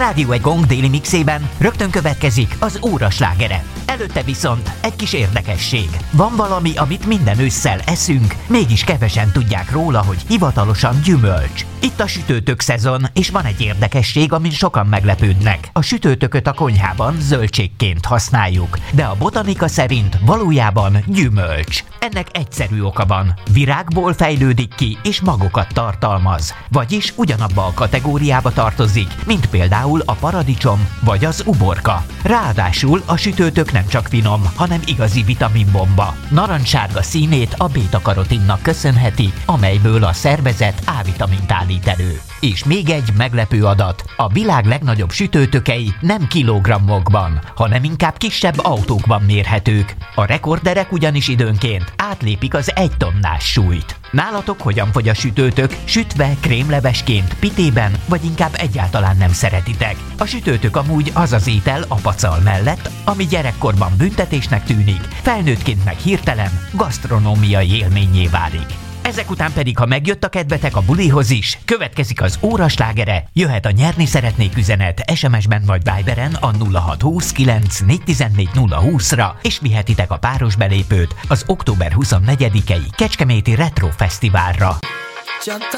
Rádió egy Gong déli mixében rögtön következik az óra slágere. Előtte viszont egy kis érdekesség. Van valami, amit minden ősszel eszünk, mégis kevesen tudják róla, hogy hivatalosan gyümölcs. Itt a sütőtök szezon, és van egy érdekesség, amin sokan meglepődnek. A sütőtököt a konyhában zöldségként használjuk, de a botanika szerint valójában gyümölcs. Ennek egyszerű oka van. Virágból fejlődik ki, és magokat tartalmaz. Vagyis ugyanabba a kategóriába tartozik, mint például a paradicsom vagy az uborka. Ráadásul a sütőtök nem csak finom, hanem igazi vitaminbomba. Narancssárga színét a béta-karotinnak köszönheti, amelyből a szervezet A-vitamint állít elő. És még egy meglepő adat. A világ legnagyobb sütőtökei nem kilogrammokban, hanem inkább kisebb autókban mérhetők. A rekorderek ugyanis időnként átlépik az 1 tonnás súlyt. Nálatok hogyan fogy a sütőtök? Sütve, krémlevesként, pitében, vagy inkább egyáltalán nem szeretitek? A sütőtök amúgy az az étel a pacal mellett, ami gyerekkorban büntetésnek tűnik, felnőttként meg hirtelen gasztronómiai élménnyé válik. Ezek után pedig, ha megjött a kedvetek a bulihoz is, következik az óra slágere, jöhet a nyerni szeretnék üzenet SMS-ben vagy Viberen a 0620 9 414 020-ra, és vihetitek a páros belépőt az október 24-i Kecskeméti Retro Fesztiválra.